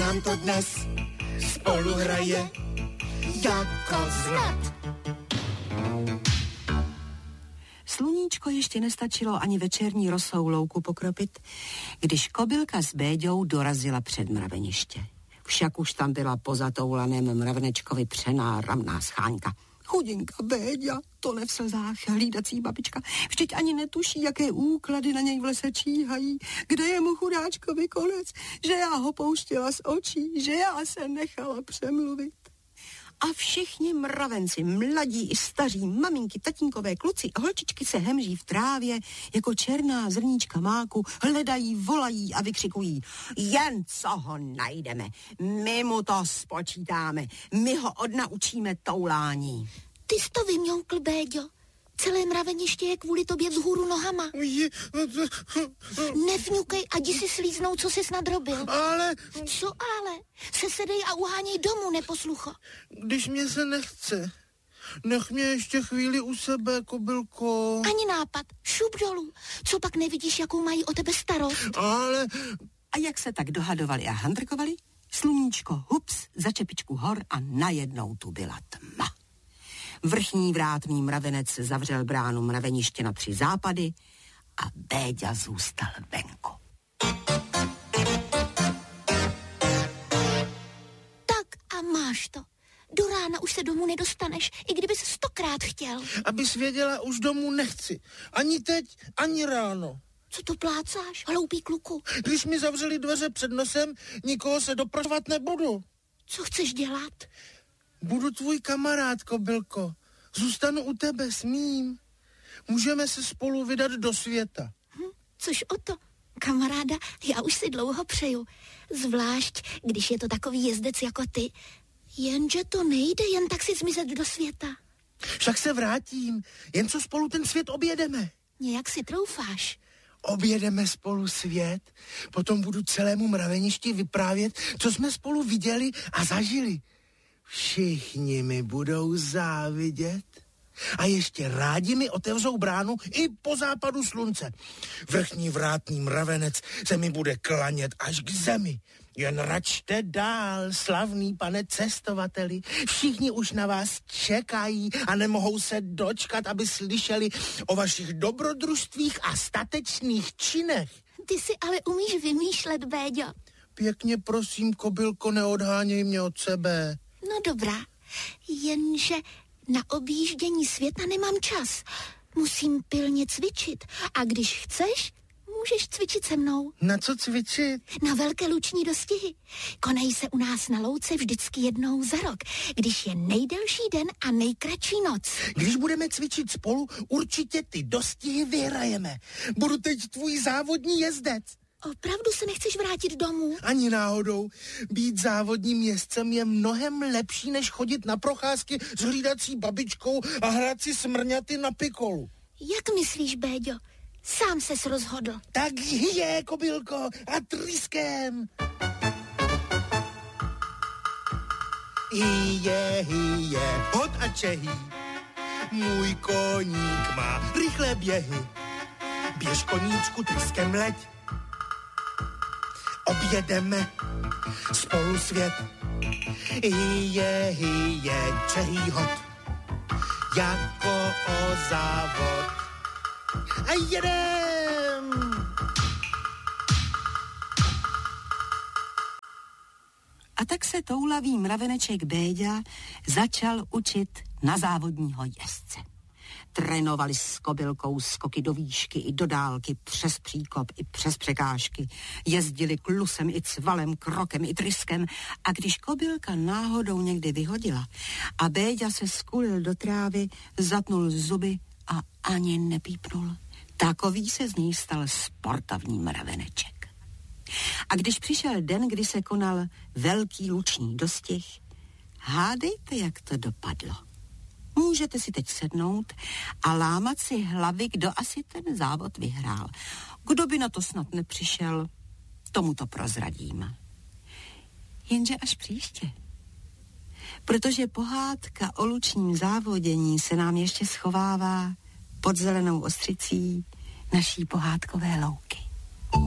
nám to dnes spolu hraje jako znát. Sluníčko ještě nestačilo ani večerní rosou louku pokropit, když kobylka s Béďou dorazila před mraveniště. Však už tam byla po zatoulaném mravenečkovi přená ramná scháňka. Chudinka Béďa, tone v slzách, hlídací babička, vždyť ani netuší, jaké úklady na něj v lese číhají, kde je mu chudáčkovi konec, že já ho pouštěla z očí, že já se nechala přemluvit. A všichni mravenci, mladí i staří, maminky, tatínkové, kluci a holčičky se hemží v trávě jako černá zrníčka máku, hledají, volají a vykřikují: jen co ho najdeme, my mu to spočítáme, my ho odnaučíme toulání. Ty jsi to vymňoukl, Béďo. Celé mraveniště je kvůli tobě vzhůru nohama. Nevňukej a jdi si slíznout, co jsi nadrobil. Ale... Co ale? Sesedej a uháněj domů, neposlucho. Když mě se nechce, nech mě ještě chvíli u sebe, kobylko. Ani nápad, šup dolů. Co pak nevidíš, jakou mají o tebe starost? Ale... A jak se tak dohadovali a handrkovali, sluníčko hups za čepičku hor a najednou tu byla tma. Vrchní vrátný mravenec zavřel bránu mraveniště na 3 západy a Béďa zůstal venku. Tak a máš to. Do rána už se domů nedostaneš, i kdybys 100krát chtěl. Abys věděla, už domů nechci. Ani teď, ani ráno. Co to plácáš, hloupý kluku? Když mi zavřeli dveře před nosem, nikoho se doprošovat nebudu. Co chceš dělat? Budu tvůj kamarád, kobylko. Zůstanu u tebe, smím. Můžeme se spolu vydat do světa. Což o to, kamaráda, já už si dlouho přeju. Zvlášť, když je to takový jezdec jako ty. Jenže to nejde jen tak si zmizet do světa. Však se vrátím, jen co spolu ten svět objedeme. Nějak si troufáš. Objedeme spolu svět, potom budu celému mraveništi vyprávět, co jsme spolu viděli a zažili. Všichni mi budou závidět a ještě rádi mi otevřou bránu i po západu slunce. Vrchní vrátný mravenec se mi bude klanět až k zemi. Jen račte dál, slavný pane cestovateli. Všichni už na vás čekají a nemohou se dočkat, aby slyšeli o vašich dobrodružstvích a statečných činech. Ty si ale umíš vymýšlet, Béďo. Pěkně prosím, kobylko, neodháněj mě od sebe. No dobrá, jenže na objíždění světa nemám čas. Musím pilně cvičit a když chceš, můžeš cvičit se mnou. Na co cvičit? Na velké luční dostihy. Konají se u nás na louce vždycky jednou za rok, když je nejdelší den a nejkratší noc. Když budeme cvičit spolu, určitě ty dostihy vyhrajeme. Budu teď tvůj závodní jezdec. Opravdu se nechceš vrátit domů? Ani náhodou. Být závodním jezdcem je mnohem lepší, než chodit na procházky s hlídací babičkou a hrát si smrňaty na pikolu. Jak myslíš, Béďo? Sám ses rozhodl. Tak je, kobylko, a tryskem. Hýje, hod a čehý. Můj koník má rychlé běhy. Běž, koníčku, tryskem leď. Objedeme spolu svět. Hýje, čehý hod. Jako o závod. A jedem! A tak se toulavý mraveneček Béďa začal učit na závodního jezdce. Trénovali s kobylkou skoky do výšky i do dálky, přes příkop i přes překážky. Jezdili klusem i cvalem, krokem i tryskem a když kobylka náhodou někdy vyhodila a Béďa se skulil do trávy, zatnul zuby a ani nepípnul. Takový se z něj stal sportovní mraveneček. A když přišel den, kdy se konal velký luční dostih, hádejte, jak to dopadlo. Můžete si teď sednout a lámat si hlavy, kdo asi ten závod vyhrál. Kdo by na to snad nepřišel, tomu to prozradím. Jenže až příště. Protože pohádka o lučním závodění se nám ještě schovává pod zelenou ostřicí naší pohádkové louky.